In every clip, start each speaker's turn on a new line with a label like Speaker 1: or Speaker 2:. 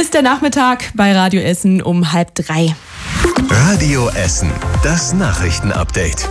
Speaker 1: ist der Nachmittag bei Radio Essen um 2:30.
Speaker 2: Radio Essen, das Nachrichtenupdate.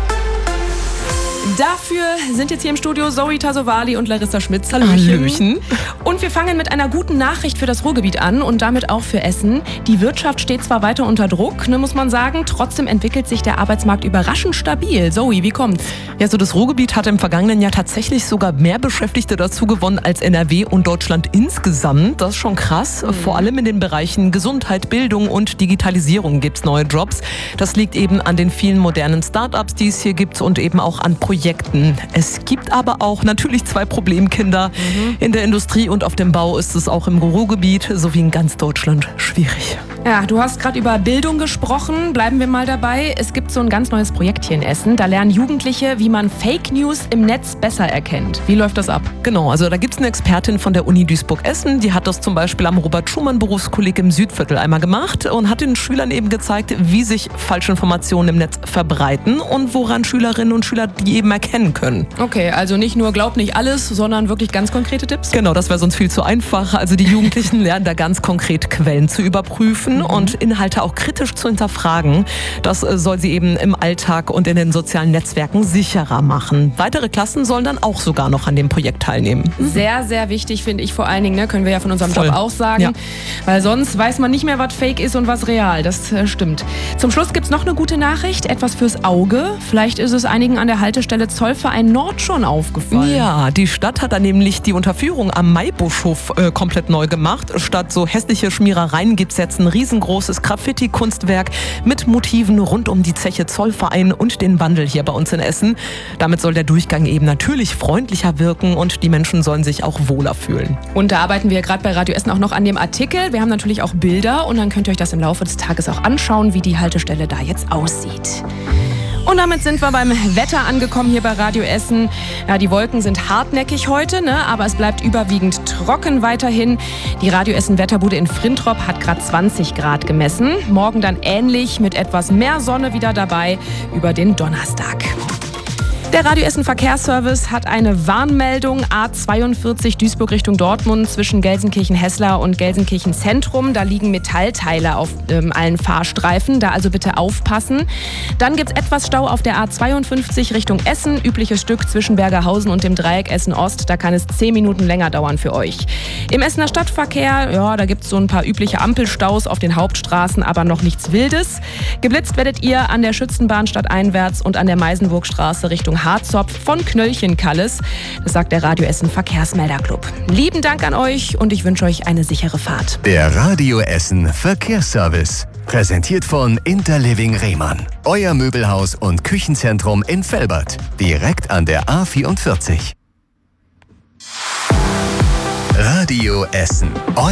Speaker 1: Dafür sind jetzt hier im Studio Zoe Tassovali und Larissa Schmitz. Hallöchen. Und wir fangen mit einer guten Nachricht für das Ruhrgebiet an und damit auch für Essen. Die Wirtschaft steht zwar weiter unter Druck, muss man sagen, trotzdem entwickelt sich der Arbeitsmarkt überraschend stabil. Zoe, wie kommt's?
Speaker 3: Ja, so das Ruhrgebiet hat im vergangenen Jahr tatsächlich sogar mehr Beschäftigte dazu gewonnen als NRW und Deutschland insgesamt. Das ist schon krass. Vor allem in den Bereichen Gesundheit, Bildung und Digitalisierung gibt's neue Jobs. Das liegt eben an den vielen modernen Start-ups, die es hier gibt und eben auch an Projekten. Es gibt aber auch natürlich 2 Problemkinder. In der Industrie und auf dem Bau ist es auch im Ruhrgebiet sowie in ganz Deutschland schwierig.
Speaker 1: Ja, du hast gerade über Bildung gesprochen. Bleiben wir mal dabei. Es gibt so ein ganz neues Projekt hier in Essen. Da lernen Jugendliche, wie man Fake News im Netz besser erkennt. Wie läuft das ab?
Speaker 3: Genau, also da gibt es eine Expertin von der Uni Duisburg-Essen. Die hat das zum Beispiel am Robert-Schumann-Berufskolleg im Südviertel einmal gemacht und hat den Schülern eben gezeigt, wie sich falsche Informationen im Netz verbreiten und woran Schülerinnen und Schüler die eben erkennen können.
Speaker 1: Okay, also nicht nur glaub nicht alles, sondern wirklich ganz konkrete Tipps?
Speaker 3: Genau, das wäre sonst viel zu einfach. Also die Jugendlichen lernen da ganz konkret Quellen zu überprüfen und Inhalte auch kritisch zu hinterfragen. Das soll sie eben im Alltag und in den sozialen Netzwerken sicherer machen. Weitere Klassen sollen dann auch sogar noch an dem Projekt teilnehmen.
Speaker 1: Sehr, sehr wichtig finde ich vor allen Dingen, können wir ja von unserem Job auch sagen,
Speaker 3: Ja.
Speaker 1: Weil sonst weiß man nicht mehr, was Fake ist und was real. Das stimmt. Zum Schluss gibt es noch eine gute Nachricht, etwas fürs Auge. Vielleicht ist es einigen an der Haltestelle Zollverein Nord schon aufgefallen.
Speaker 3: Ja, die Stadt hat dann nämlich die Unterführung am Maibuschhof komplett neu gemacht. Statt so hässliche Schmierereien gibt es jetzt ein riesengroßes Graffiti-Kunstwerk mit Motiven rund um die Zeche Zollverein und den Wandel hier bei uns in Essen. Damit soll der Durchgang eben natürlich freundlicher wirken und die Menschen sollen sich auch wohler fühlen.
Speaker 1: Und da arbeiten wir gerade bei Radio Essen auch noch an dem Artikel. Wir haben natürlich auch Bilder und dann könnt ihr euch das im Laufe des Tages auch anschauen, wie die Haltestelle da jetzt aussieht. Und damit sind wir beim Wetter angekommen hier bei Radio Essen. Ja, die Wolken sind hartnäckig heute, aber es bleibt überwiegend trocken weiterhin. Die Radio Essen Wetterbude in Frintrop hat gerade 20 Grad gemessen. Morgen dann ähnlich mit etwas mehr Sonne wieder dabei über den Donnerstag. Der Radio Essen Verkehrsservice hat eine Warnmeldung A42 Duisburg Richtung Dortmund zwischen Gelsenkirchen-Hesslar und Gelsenkirchen-Zentrum. Da liegen Metallteile auf allen Fahrstreifen, da also bitte aufpassen. Dann gibt es etwas Stau auf der A52 Richtung Essen, übliches Stück zwischen Bergerhausen und dem Dreieck Essen-Ost. Da kann es 10 Minuten länger dauern für euch. Im Essener Stadtverkehr, da gibt es so ein paar übliche Ampelstaus auf den Hauptstraßen, aber noch nichts Wildes. Geblitzt werdet ihr an der Schützenbahn stadteinwärts und an der Meisenburgstraße Richtung Harzopf von Knöllchen-Kalles. Das sagt der Radio Essen Verkehrsmelderclub. Lieben Dank an euch und ich wünsche euch eine sichere Fahrt.
Speaker 2: Der Radio Essen Verkehrsservice. Präsentiert von Interliving Rehmann. Euer Möbelhaus und Küchenzentrum in Velbert. Direkt an der A44. Radio Essen.